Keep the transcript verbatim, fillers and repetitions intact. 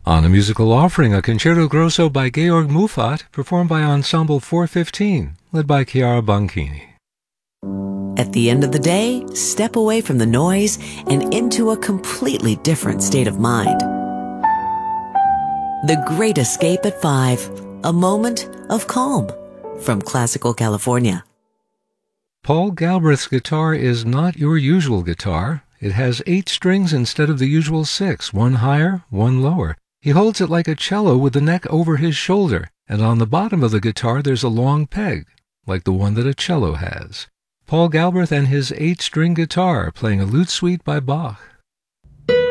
On a musical offering, a concerto grosso by Georg Muffat, performed by Ensemble four fifteen, led by Chiara Banchini. At the end of the day, step away from the noise and into a completely different state of mind. The Great Escape at five, a moment of calm, from Classical California. Paul Galbraith's guitar is not your usual guitar. It has eight strings instead of the usual six, one higher, one lower. He holds it like a cello with the neck over his shoulder, and on the bottom of the guitar there's a long peg, like the one that a cello has. Paul Galbraith and his eight-string guitar playing a lute suite by Bach.